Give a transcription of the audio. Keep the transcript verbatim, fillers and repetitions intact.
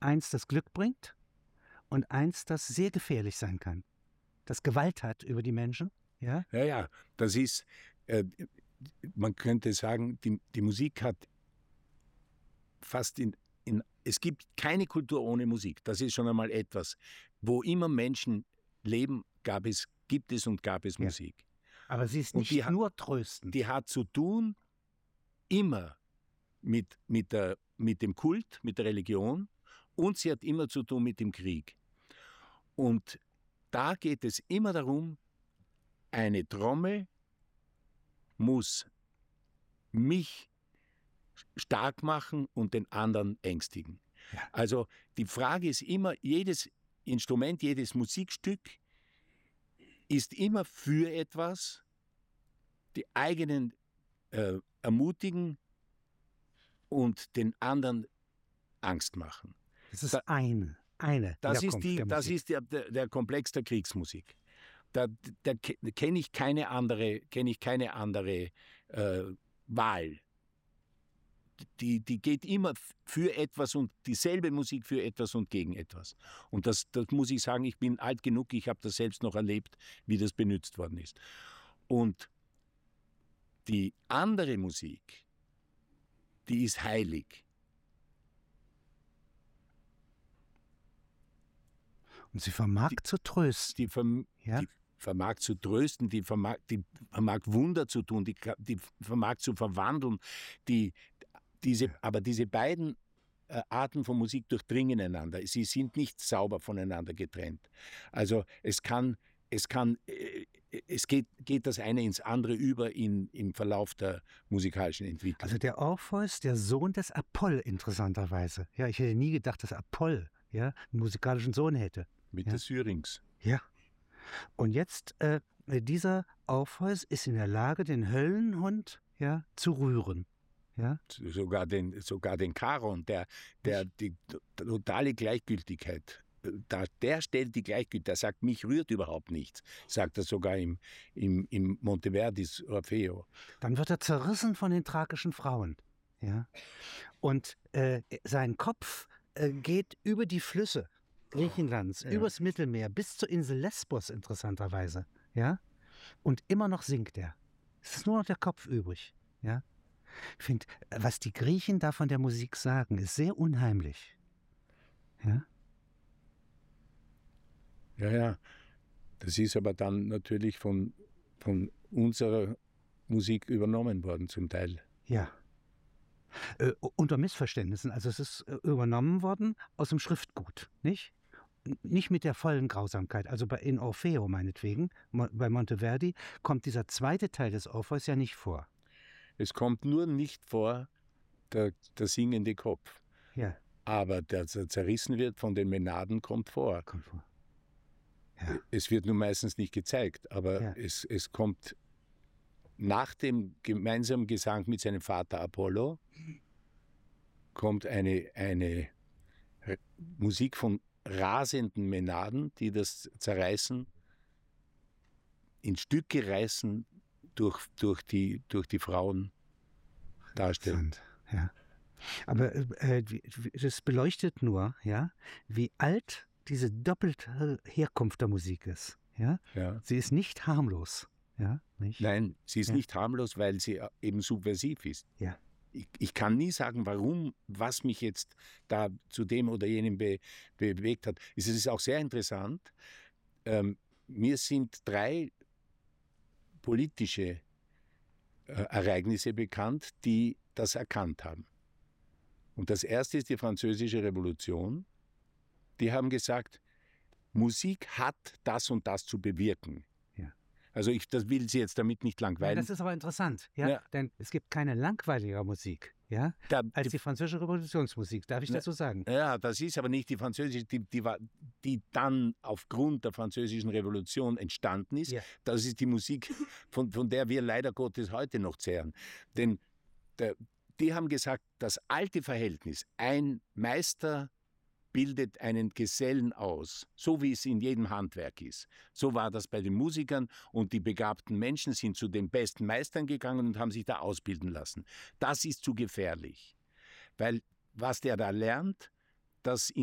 eins, das Glück bringt und eins, das sehr gefährlich sein kann. Das Gewalt hat über die Menschen. Ja, ja, ja, das ist, äh, man könnte sagen, die, die Musik hat fast in, in, es gibt keine Kultur ohne Musik. Das ist schon einmal etwas. Wo immer Menschen leben, gab es, gibt es und gab es ja. Musik. Aber sie ist nicht die nur hat, tröstend. Die hat zu tun immer mit, mit, der, mit dem Kult, mit der Religion, und sie hat immer zu tun mit dem Krieg. Und da geht es immer darum, eine Trommel muss mich stark machen und den anderen ängstigen. Ja. Also die Frage ist immer, jedes Instrument, jedes Musikstück ist immer für etwas, die eigenen äh, ermutigen und den anderen Angst machen. Das ist da, eine, eine. Das ist, die, das ist der, der, der Komplex der Kriegsmusik. Da, da kenne ich keine andere, kenn ich keine andere äh, Wahl. Die, die geht immer für etwas und dieselbe Musik für etwas und gegen etwas. Und das, das muss ich sagen, ich bin alt genug, ich habe das selbst noch erlebt, wie das benutzt worden ist. Und die andere Musik, die ist heilig. Und sie vermag die, zu trösten. Die, verm ja? die vermag zu trösten, die vermag, die vermag Wunder zu tun, die, die vermag zu verwandeln. Die, diese, ja. Aber diese beiden äh, Arten von Musik durchdringen einander. Sie sind nicht sauber voneinander getrennt. Also es kann, es kann, äh, es geht, geht das eine ins andere über in, im Verlauf der musikalischen Entwicklung. Also der Orpheus, der Sohn des Apoll, interessanterweise. Ja, ich hätte nie gedacht, dass Apoll ja, einen musikalischen Sohn hätte. Mit ja. der Syrinx. Ja. Und jetzt, äh, dieser Orpheus ist in der Lage, den Höllenhund ja, zu rühren. Ja? Sogar den, sogar den Charon, der, der die totale Gleichgültigkeit, da, der stellt die Gleichgültigkeit, der sagt, mich rührt überhaupt nichts, sagt er sogar im, im, im Monteverdis Orfeo. Dann wird er zerrissen von den thrakischen Frauen. Ja? Und äh, sein Kopf äh, geht über die Flüsse Griechenlands, ja. übers Mittelmeer, bis zur Insel Lesbos, interessanterweise. Ja? Und immer noch singt er. Es ist nur noch der Kopf übrig. Ja? Ich finde, was die Griechen da von der Musik sagen, ist sehr unheimlich. Ja? Ja, ja. Das ist aber dann natürlich von, von unserer Musik übernommen worden, zum Teil. Ja. Äh, unter Missverständnissen. Also es ist äh, übernommen worden aus dem Schriftgut, nicht? Nicht mit der vollen Grausamkeit. Also bei in Orfeo meinetwegen, mo, bei Monteverdi, kommt dieser zweite Teil des Orpheus ja nicht vor. Es kommt nur nicht vor der, der singende Kopf. Ja. Aber der, der zerrissen wird von den Mänaden, kommt vor. Kommt vor. Ja. Es wird nur meistens nicht gezeigt, aber ja. es, es kommt nach dem gemeinsamen Gesang mit seinem Vater Apollo, kommt eine, eine Musik von rasenden Mänaden, die das zerreißen, in Stücke reißen, durch, durch, die, durch die Frauen darstellen. Ja. Aber äh, das beleuchtet nur, ja, wie alt diese doppelte Herkunft der Musik ist. Ja? Ja. Sie ist nicht harmlos. Ja, nicht? Nein, sie ist ja. nicht harmlos, weil sie eben subversiv ist. Ja. Ich, ich kann nie sagen, warum, was mich jetzt da zu dem oder jenem be, be, bewegt hat. Es ist auch sehr interessant. Ähm, mir sind drei politische äh, Ereignisse bekannt, die das erkannt haben. Und das erste ist die Französische Revolution. Die haben gesagt, Musik hat das und das zu bewirken. Also ich das will Sie jetzt damit nicht langweilen. Ja, das ist aber interessant, ja? Ja. Denn es gibt keine langweilige Musik, ja, da, als die, die französische Revolutionsmusik, darf ich na, dazu sagen? Ja, das ist aber nicht die französische, die, die, war, die dann aufgrund der französischen Revolution entstanden ist. Ja. Das ist die Musik, von, von der wir leider Gottes heute noch zehren. Denn der, die haben gesagt, das alte Verhältnis, ein Meister bildet einen Gesellen aus, so wie es in jedem Handwerk ist. So war das bei den Musikern und die begabten Menschen sind zu den besten Meistern gegangen und haben sich da ausbilden lassen. Das ist zu gefährlich, weil was der da lernt, das